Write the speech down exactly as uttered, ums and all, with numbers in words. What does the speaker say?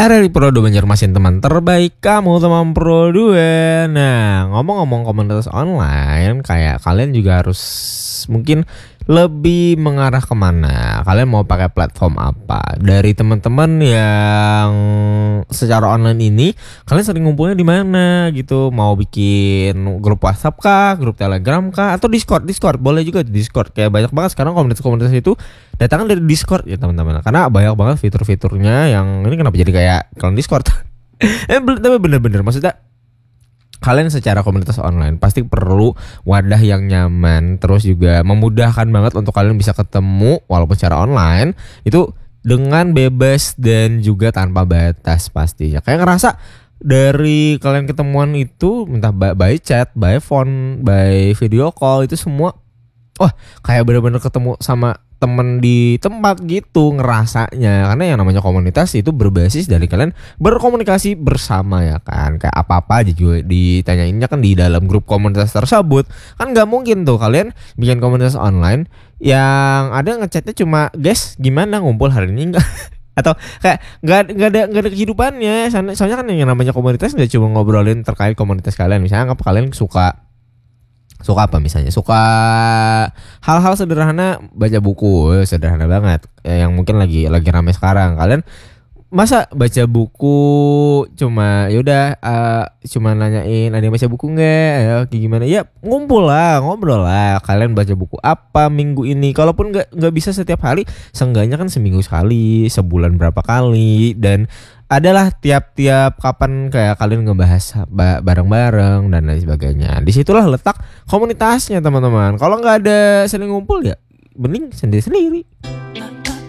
R R I Pro dua Banjarmasin, teman terbaik kamu, teman Pro dua. Nah, ngomong-ngomong komunitas online, kayak kalian juga harus mungkin lebih mengarah kemana. Kalian mau pakai platform apa? Dari teman-teman yang secara online ini, kalian sering ngumpulnya di mana gitu? Mau bikin grup WhatsApp kah, grup Telegram kah, atau Discord? Discord boleh juga di Discord. Kayak banyak banget sekarang komunitas-komunitas itu datang dari Discord ya teman-teman. Karena banyak banget fitur-fiturnya yang ini kenapa jadi kayak kalian Discord. eh tapi bener-bener maksudnya kalian secara komunitas online pasti perlu wadah yang nyaman, terus juga memudahkan banget untuk kalian bisa ketemu walaupun secara online itu dengan bebas dan juga tanpa batas pastinya. Kayak ngerasa dari kalian ketemuan itu entah by chat, by phone, by video call itu semua wah kayak bener-bener ketemu sama temen di tempat gitu ngerasanya. Karena yang namanya komunitas itu berbasis dari kalian berkomunikasi bersama ya kan. Kayak apa-apa aja juga ditanyainnya kan di dalam grup komunitas tersebut. Kan gak mungkin tuh kalian bikin komunitas online yang ada ngechatnya cuma guys gimana ngumpul hari ini enggak atau kayak nggak nggak ada nggak ada kehidupannya. Soalnya kan yang namanya komunitas nggak cuma ngobrolin terkait komunitas kalian. Misalnya apa kalian suka Suka apa misalnya? Suka hal-hal sederhana, baca buku, sederhana banget. Ya, yang mungkin lagi lagi ramai sekarang. Kalian masa baca buku cuma yaudah uh, cuma nanyain ada yang baca buku nggak? Ya gimana? Ya ngumpul lah, ngobrol lah. Kalian baca buku apa minggu ini? Kalaupun nggak nggak bisa setiap hari, seenggaknya kan seminggu sekali, sebulan berapa kali, dan adalah tiap-tiap kapan kayak kalian ngebahas bareng-bareng dan lain sebagainya. Disitulah letak komunitasnya teman-teman. Kalau nggak ada saling ngumpul ya mending sendiri-sendiri.